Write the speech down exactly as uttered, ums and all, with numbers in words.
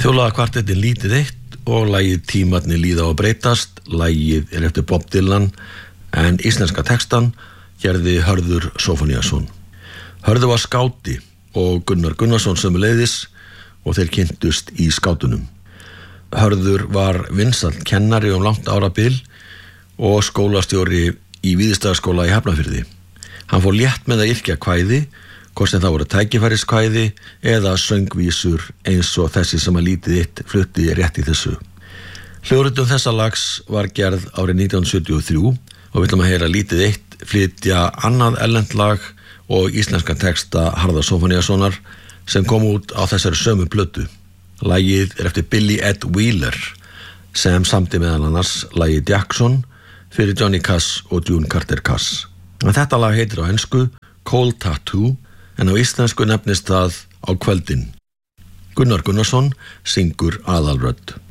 Þjóðlagakvartettin Lítið eitt og lagið Tímarnir líða og breytast. Lagið er eftir Bob Dylan en íslenska textan gerði Hörður Zóphóníasson. Hörður var skáti og Gunnar Gunnarsson sömuleiðis og þeir kynntust í skátunum. Hörður var vinsæll kennari um langt árabil og skólastjóri í Víðistaðaskóla í Hafnarfirði. Hann fór létt með að yrkja kvæði, hvort sem það voru tækifæriskvæði eða söngvísur eins og þessi sem að Lítið eitt flutti rétt í þessu. Hljóðritun þessa lags var gerð árið nítján hundruð sjötíu og þrjú og við ætlum að heyra Lítið eitt flytja annað erlent lag og íslenskan texta Harðar Zóphóníassonar sem kom út á þessari sömu plötu. Lagið er eftir Billy Ed Wheeler sem samdi meðal annars lagið Jackson fyrir Johnny Cash og June Carter Cash. En þetta lag heitir á ensku Cold Tattoo en á íslensku nefnist það Á kvöldin. Gunnar Gunnarsson syngur aðalrödd.